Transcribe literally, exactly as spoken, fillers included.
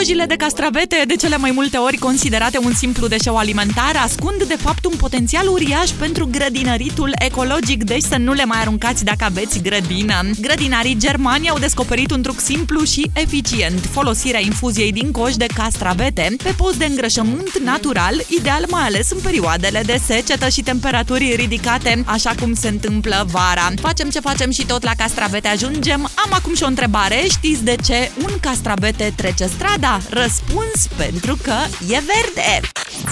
Cojile de castravete, de cele mai multe ori considerate un simplu deșeu alimentar, ascund de fapt un potențial uriaș pentru grădinăritul ecologic, deci să nu le mai aruncați dacă aveți grădină. Grădinarii germani au descoperit un truc simplu și eficient: folosirea infuziei din coși de castravete pe post de îngrășământ natural, ideal mai ales în perioadele de secetă și temperaturi ridicate, așa cum se întâmplă vara. Facem ce facem și tot la castravete ajungem. Am acum și o întrebare: știți de ce un castravete trece strada? Răspuns: pentru că e verde!